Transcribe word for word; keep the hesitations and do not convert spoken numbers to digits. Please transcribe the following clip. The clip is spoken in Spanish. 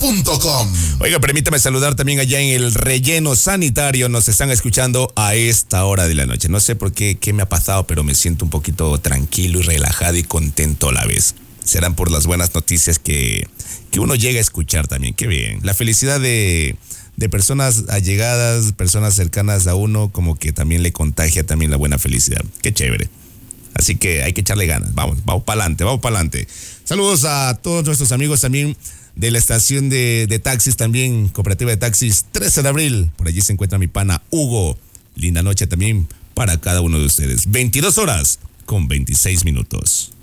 punto com. Oiga, permítame saludar también allá en el relleno sanitario. Nos están escuchando a esta hora de la noche. No sé por qué, qué me ha pasado, pero me siento un poquito tranquilo y relajado y contento a la vez. Serán por las buenas noticias que, que uno llega a escuchar también. Qué bien. La felicidad de, de personas allegadas, personas cercanas a uno, como que también le contagia también la buena felicidad. Qué chévere. Así que hay que echarle ganas. Vamos, vamos para adelante, vamos para adelante. Saludos a todos nuestros amigos también de la estación de, de taxis, también Cooperativa de Taxis trece de abril. Por allí se encuentra mi pana Hugo. Linda noche también para cada uno de ustedes. veintidós horas con veintiséis minutos.